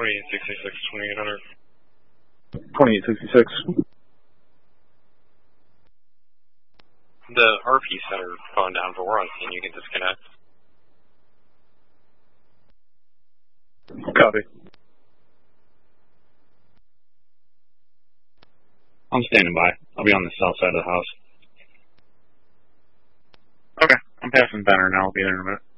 2866, 2800. 2866. The RP center phone down, but we're on scene. You can disconnect. Copy. I'm standing by. I'll be on the south side of the house. Okay. I'm passing Banner now. I'll be there in a minute.